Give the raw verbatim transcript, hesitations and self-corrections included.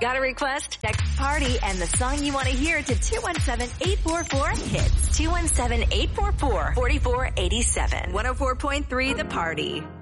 Got a request? Text party and the song you want to hear to two one seven, eight four four, hits. two one seven, eight four four, four four eight seven. one oh four point three The Party.